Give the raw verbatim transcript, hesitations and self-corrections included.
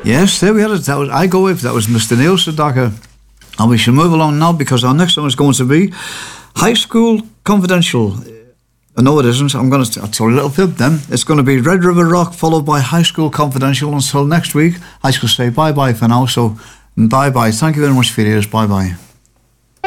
Yes, there we had it. That was, I go with, that was Mister Neil Sedaka. And we shall move along now because our next song is going to be High School Confidential. Uh, No, it isn't. I'm going to I'll tell you a little bit then. It's going to be Red River Rock followed by High School Confidential. Until next week, I shall say bye-bye for now. So, bye-bye. Thank you very much for your ears. Bye-bye.